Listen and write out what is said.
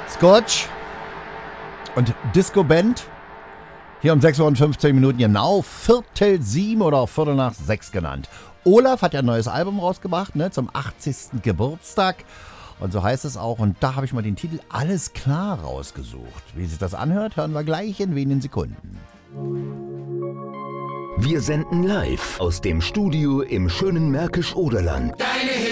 Scotch und Disco Band. Hier um 6:15 Uhr genau, 6:45 oder auch 6:15 genannt. Olaf hat ja ein neues Album rausgebracht, ne, zum 80. Geburtstag. Und so heißt es auch. Und da habe ich mal den Titel Alles klar rausgesucht. Wie sich das anhört, hören wir gleich in wenigen Sekunden. Wir senden live aus dem Studio im schönen Märkisch-Oderland.